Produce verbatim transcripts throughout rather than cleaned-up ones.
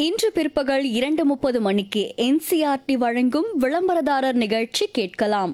இன்று பிற்பகல் இரண்டு முப்பது மணிக்கு என்சிஆர்டி வழங்கும் விளம்பரதாரர் நிகழ்ச்சி கேட்கலாம்.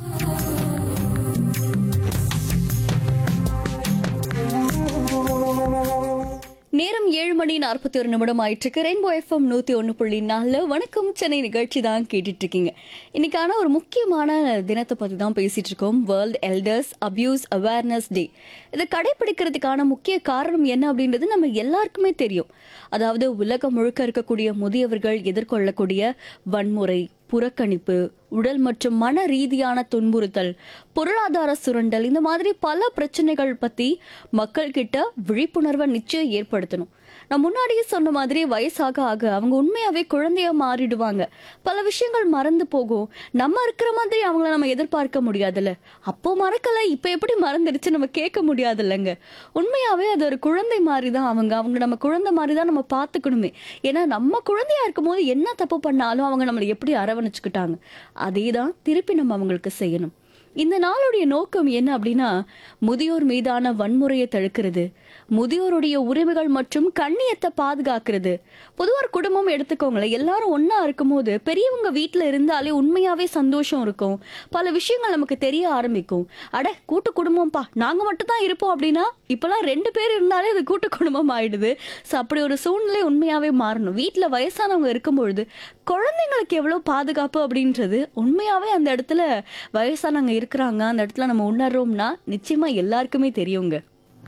நேரம் ஏழு மணி நாற்பத்தி ஒரு நிமிடம் ஆயிட்டு ரெயின்போ எஃப்எம் நூத்தி ஒன்று புள்ளி நாலு வணக்கம் சென்னை நிகழ்ச்சி தான் கேட்டுட்டு இருக்கீங்க. இன்னைக்கான ஒரு முக்கியமான தினத்தை பத்தி தான் பேசிட்டு இருக்கோம். World elders abuse awareness day. இதை கடைபிடிக்கிறதுக்கான முக்கிய காரணம் என்ன அப்படின்றது நம்ம எல்லாருக்குமே தெரியும். அதாவது உலகம் முழுக்க இருக்கக்கூடிய முதியவர்கள் எதிர்கொள்ளக்கூடிய வன்முறை, புறக்கணிப்பு, உடல் மற்றும் மன ரீதியான துன்புறுத்தல், பொருளாதார சுரண்டல், இந்த மாதிரி பல பிரச்சனைகள் பத்தி மக்கள் கிட்ட விழிப்புணர்வை நிச்சயம் ஏற்படுத்தணும். நான் முன்னாடியே சொன்ன மாதிரி வயசாக ஆக அவங்க உண்மையாவே குழந்தையா மாறிடுவாங்க. பல விஷயங்கள் மறந்து போகும். நம்ம இருக்கிற மாதிரி அவங்கள நம்ம எதிர்பார்க்க முடியாதுல்ல. அப்போ மறக்கல, இப்ப எப்படி மறந்துடுச்சு நம்ம கேட்க முடியாது இல்லைங்க. உண்மையாவே அது ஒரு குழந்தை மாதிரி தான் அவங்க அவங்க நம்ம குழந்தை மாதிரி தான் நம்ம பார்த்துக்கணுமே. ஏன்னா நம்ம குழந்தையா இருக்கும் போது என்ன தப்பு பண்ணாலும் அவங்க நம்மளை எப்படி அரவணைச்சுக்கிட்டாங்க, அதே தான் திருப்பி நம்ம அவங்களுக்கு செய்யணும். இந்த நாளுடைய நோக்கம் என்ன அப்படின்னா, முதியோர் மீதான வன்முறையை தடுக்கிறது, முதியோருடைய உரிமைகள் மற்றும் கண்ணியத்தை பாதுகாக்கிறது. பொதுவாக ஒரு குடும்பம் எடுத்துக்கோங்களேன், எல்லாரும் ஒன்னா இருக்கும் போது பெரியவங்க வீட்டில் இருந்தாலே உண்மையாவே சந்தோஷம் இருக்கும். பல விஷயங்கள் நமக்கு தெரிய ஆரம்பிக்கும். அட கூட்டு குடும்பம்ப்பா, நாங்க மட்டும் தான் இருப்போம் அப்படின்னா இப்பெல்லாம் ரெண்டு பேர் இருந்தாலே அது கூட்டு குடும்பம் ஆயிடுது. ஸோ அப்படி ஒரு சூழ்நிலை உண்மையாவே மாறணும். வீட்டில் வயசானவங்க இருக்கும் பொழுது குழந்தைங்களுக்கு எவ்வளவு பாதுகாப்பு அப்படின்றது உண்மையாவே அந்த இடத்துல வயசானவங்க இருக்கிறாங்க, அந்த இடத்துல நம்ம உணர்றோம்னா நிச்சயமா எல்லாருக்குமே தெரியுங்க.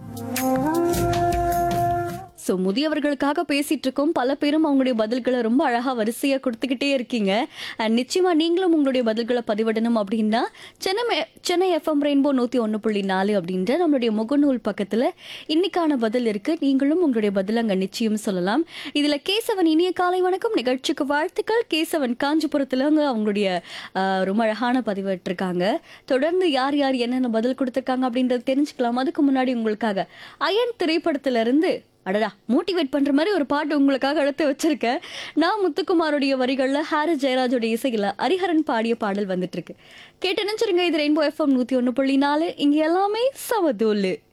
ஸோ முதியவர்களுக்காக பேசிட்டு இருக்கோம். பல பேரும் அவங்களுடைய பதில்களை ரொம்ப அழகா வரிசையா கொடுத்துக்கிட்டே இருக்கீங்க. அண்ட் நிச்சயமா நீங்களும் உங்களுடைய பதில்களை பதிவிடணும் அப்படின்னா சென்னை சென்னை எஃப்எம் ரெயின்போ நூத்தி ஒன்று புள்ளி நாலு அப்படின்ற நம்மளுடைய முகநூல் பக்கத்துல இன்னைக்கான பதில் இருக்கு. நீங்களும் உங்களுடைய பதில் அங்க நிச்சயம் சொல்லலாம். இதுல கேசவன் இனிய காலை வணக்கம், நிகழ்ச்சிக்கு வாழ்த்துக்கள். கேசவன் காஞ்சிபுரத்துல அவங்களுடைய ரொம்ப அழகான பதிவிட்டிருக்காங்க. தொடர்ந்து யார் யார் என்னென்ன பதில் கொடுத்திருக்காங்க அப்படின்றது தெரிஞ்சுக்கலாம். அதுக்கு முன்னாடி உங்களுக்காக அயன் திரைப்படத்துல இருந்து அடடா மோட்டிவேட் பண்ற மாதிரி ஒரு பாட்டு உங்களுக்காக எடுத்து வச்சிருக்கேன். நான் முத்துக்குமாரோடைய வரிகள்ல ஹாரிஸ் ஜெயராஜோட இசையில ஹரிஹரன் பாடிய பாடல் வந்துட்டு இருக்கு. கேட்டு நினைச்சிருங்க. இது ரெயின்போ எஃப்எம் நூத்தி ஒன்னு புள்ளி நாலு. இங்க எல்லாமே சமதூலு.